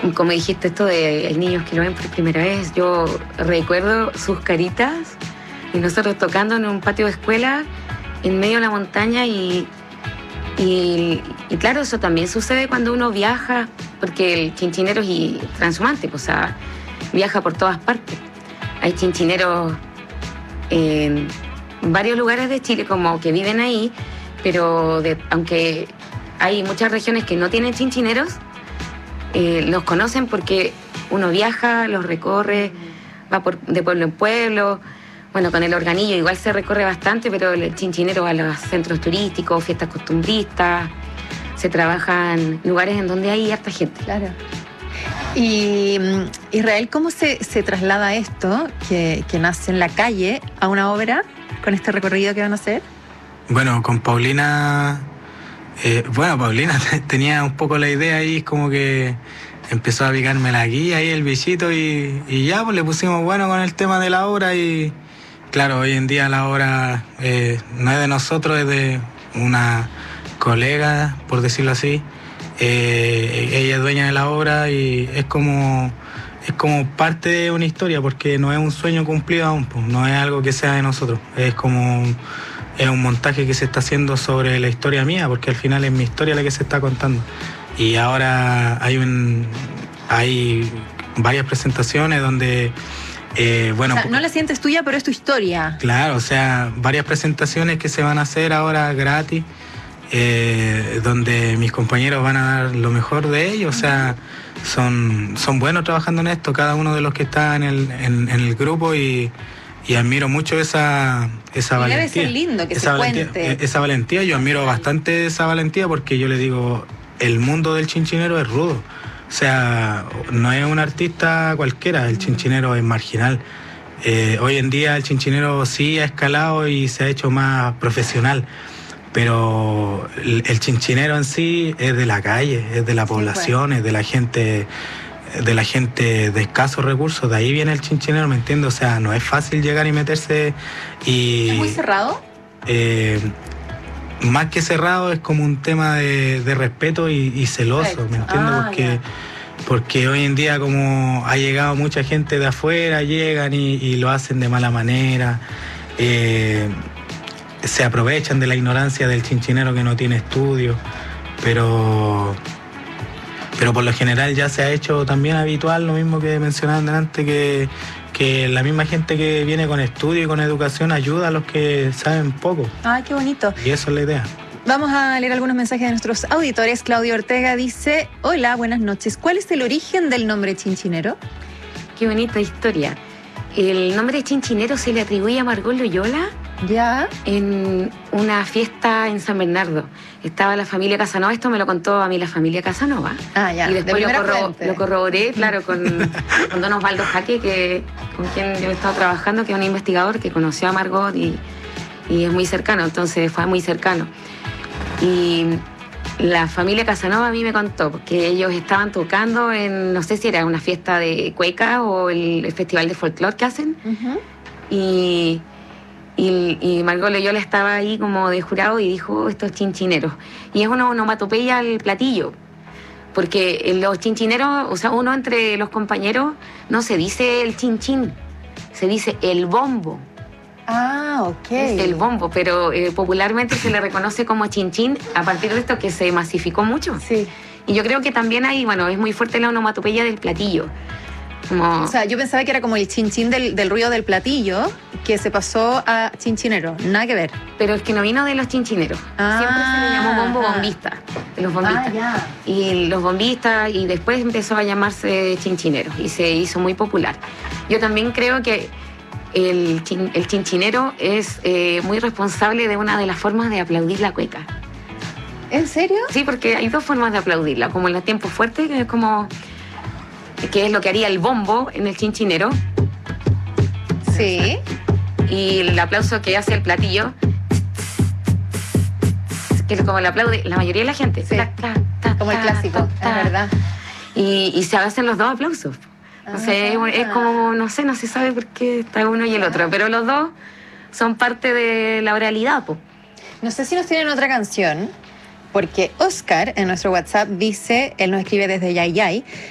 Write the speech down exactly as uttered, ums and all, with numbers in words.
como dijiste esto de hay niños que lo ven por primera vez, yo recuerdo sus caritas y nosotros tocando en un patio de escuela en medio de la montaña y, y, y claro, eso también sucede cuando uno viaja, porque el chinchinero es y transhumante, o sea, viaja por todas partes. Hay chinchineros en varios lugares de Chile como que viven ahí, pero de, aunque hay muchas regiones que no tienen chinchineros, eh, los conocen porque uno viaja, los recorre, va por, de pueblo en pueblo. Bueno, con el organillo igual se recorre bastante, pero el chinchinero va a los centros turísticos, fiestas costumbristas, se trabaja en lugares en donde hay harta gente. Claro. Y Israel, ¿cómo se, se traslada esto, que, que nace en la calle, a una obra, con este recorrido que van a hacer? Bueno, con Paulina, eh, bueno, Paulina tenía un poco la idea ahí, como que empezó a picarme la guía ahí, el bichito, y, y ya pues le pusimos bueno con el tema de la obra. Y claro, hoy en día la obra eh, no es de nosotros, es de una colega, por decirlo así. Eh, ella es dueña de la obra y es como es como parte de una historia, porque no es un sueño cumplido aún, pues, no es algo que sea de nosotros, es como es un montaje que se está haciendo sobre la historia mía, porque al final es mi historia la que se está contando. Y ahora hay un hay varias presentaciones donde eh, bueno, o sea, no la sientes tuya, pero es tu historia. Claro, o sea, varias presentaciones que se van a hacer ahora gratis. Eh, donde mis compañeros van a dar lo mejor de ellos, o sea, son, son buenos trabajando en esto, cada uno de los que está en el, en, en el grupo, y, y admiro mucho esa, esa y valentía. Debe ser lindo que esa se valentía, cuente. Esa valentía, yo admiro bastante esa valentía, porque yo le digo, el mundo del chinchinero es rudo, o sea, no es un artista cualquiera, el chinchinero es marginal. Eh, hoy en día el chinchinero sí ha escalado y se ha hecho más profesional, pero el, el chinchinero en sí es de la calle, es de la población, sí, pues. es de la gente, de la gente de escasos recursos, de ahí viene el chinchinero, ¿me entiendes? O sea, no es fácil llegar y meterse y... ¿Es muy cerrado? Eh, más que cerrado, es como un tema de, de respeto y, y celoso, Perfecto. ¿me entiendes? Ah, porque, yeah. porque hoy en día, como ha llegado mucha gente de afuera, llegan y, y lo hacen de mala manera, eh, se aprovechan de la ignorancia del chinchinero que no tiene estudio, pero pero por lo general ya se ha hecho también habitual lo mismo que mencionaban antes, que, que la misma gente que viene con estudio y con educación ayuda a los que saben poco. ¡Ay, qué bonito! Y eso es la idea. Vamos a leer algunos mensajes de nuestros auditores. Claudio Ortega dice: hola, buenas noches. ¿Cuál es el origen del nombre chinchinero? Qué bonita historia. El nombre chinchinero se le atribuye a Margot Loyola. Ya. En una fiesta en San Bernardo. Estaba la familia Casanova, esto me lo contó a mí la familia Casanova. Ah, ya. Y después de lo, corro fuente. lo corroboré, claro, con, con don Osvaldo Jaque, que, con quien yo he estado trabajando, que es un investigador que conoció a Margot y, y es muy cercano, entonces fue muy cercano. Y la familia Casanova a mí me contó que ellos estaban tocando en, no sé si era una fiesta de cueca o el, el festival de folclore que hacen. Uh-huh. Y... Y, y Margot Loyola estaba ahí como de jurado y dijo, estos chinchineros. Y es una onomatopeya al platillo, porque los chinchineros, o sea, uno entre los compañeros no se dice el chinchín, se dice el bombo. Ah, ok. Es el bombo, pero eh, popularmente se le reconoce como chinchín a partir de esto que se masificó mucho. Sí. Y yo creo que también hay, bueno, es muy fuerte la onomatopeya del platillo. Como... O sea, yo pensaba que era como el chinchín del, del ruido del platillo, que se pasó a chinchinero, nada que ver. Pero es que no vino de los chinchineros. Ah, siempre se le llamó bombo bombista, de los bombistas. Ah, ya. Y los bombistas, y después empezó a llamarse chinchinero, y se hizo muy popular. Yo también creo que el, chin, el chinchinero es eh, muy responsable de una de las formas de aplaudir la cueca. ¿En serio? Sí, porque hay dos formas de aplaudirla, como en los tiempos fuertes, que es como... que es lo que haría el bombo en el chinchinero. Sí. Y el aplauso que hace el platillo, que es como el aplaude la mayoría de la gente. Sí. Ta, ta, ta, como el clásico, ta, ta, es verdad. Y, y se hacen los dos aplausos. O sea, ah. es como, no sé, no se sabe por qué está uno y el otro, pero los dos son parte de la oralidad, po. No sé si nos tienen otra canción, porque Oscar en nuestro WhatsApp dice, él nos escribe desde Yayay,